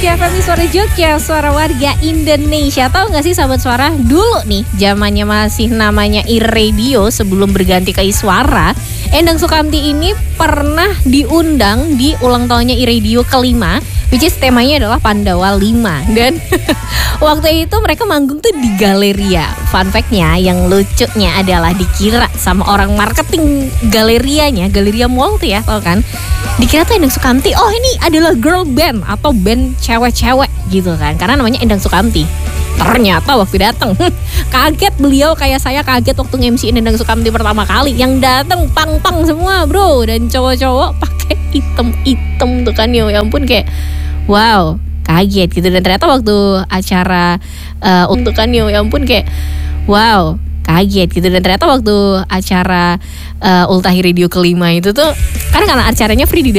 FM Suara Jogja, suara warga Indonesia. Tahu nggak sih sahabat suara, dulu nih zamannya masih namanya iRadio sebelum berganti ke iSuara, Endang Sukamti ini pernah diundang di ulang tahunnya iRadio kelima, which is temanya adalah Pandawa 5. Dan waktu itu mereka manggung tuh di Galeria. Fun fact-nya, yang lucunya adalah dikira sama orang marketing galerianya, Galeria Mall tuh ya, tau kan? Dikira tuh Endang Sukamti, oh ini adalah girl band atau band cewek-cewek gitu kan, karena namanya Endang Sukamti. Ternyata waktu datang kaget beliau, kayak saya kaget waktu nge-MC Endang Sukamti pertama kali. Yang datang pang-pang semua bro, dan cowok-cowok pakai item-item tuh kan, ya ampun, kayak wow, kaget gitu. Dan ternyata waktu acara untuk kan, ya ampun, kayak wow, kaget gitu. Dan ternyata waktu acara Ultah Radio kelima itu tuh, karena acaranya free di